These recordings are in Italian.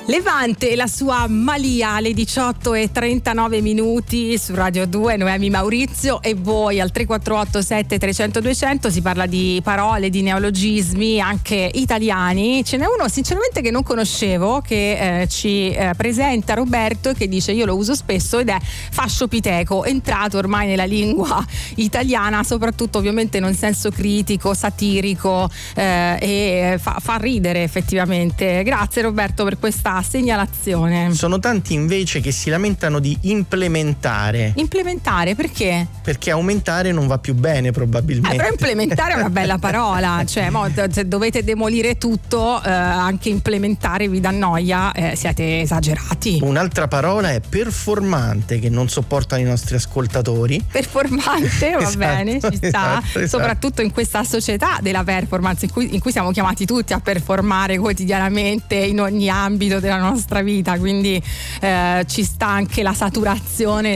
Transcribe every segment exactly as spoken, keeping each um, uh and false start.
Levante e la sua Malia alle diciotto e trentanove minuti su Radio due. Noemi Maurizio e voi al tre quattro otto sette trecento duecento. Si parla di parole, di neologismi anche italiani. Ce n'è uno sinceramente che non conoscevo, che eh, ci eh, presenta Roberto, che dice: io lo uso spesso, ed è fasciopiteco, entrato ormai nella lingua italiana, soprattutto ovviamente in un senso critico, satirico, eh, e fa, fa ridere effettivamente. Grazie Roberto per questa segnalazione. Sono tanti invece che si lamentano di implementare. Implementare perché? Perché aumentare non va più bene probabilmente. Eh, però implementare è una bella parola, cioè mo, se dovete demolire tutto, eh, anche implementare vi dà noia, eh, siete esagerati. Un'altra parola è performante, che non sopportano i nostri ascoltatori. Performante, va esatto, bene, ci sta, esatto, esatto. Soprattutto in questa società della performance in cui, in cui siamo chiamati tutti a performare quotidianamente in ogni ambito della nostra vita, quindi eh, ci sta anche la saturazione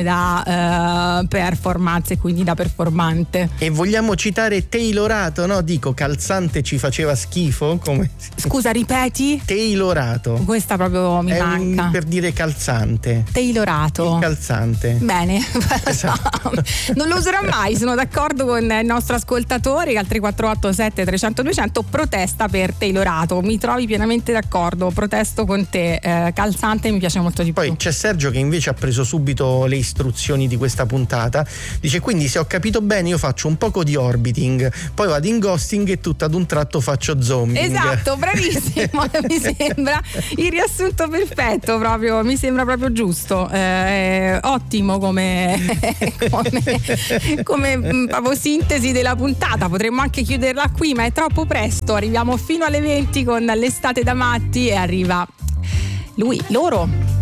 da eh, performance e quindi da performante. E vogliamo citare tailorato, no? Dico, calzante ci faceva schifo, come... Scusa, ripeti? Tailorato. Questa proprio mi è manca. Un, per dire calzante. Tailorato. Il calzante. Bene. Esatto. Non lo userò mai, sono d'accordo con il nostro ascoltatore che al tre quattro otto sette trecento duecento protesta per tailorato. Mi trovi pienamente d'accordo, protesto con te. Eh, calzante mi piace molto di più. Poi c'è Sergio che invece ha preso subito le istruzioni di questa puntata. Dice: quindi se ho capito bene io faccio un poco di orbiting, poi vado in ghosting e tutto ad un tratto faccio zooming. Esatto, bravissimo. Mi sembra il riassunto perfetto, proprio, mi sembra proprio giusto, eh, ottimo come come, come mh, proprio sintesi della puntata. Potremmo anche chiuderla qui, ma è troppo presto, arriviamo fino alle venti con l'estate da matti e arriva lui, loro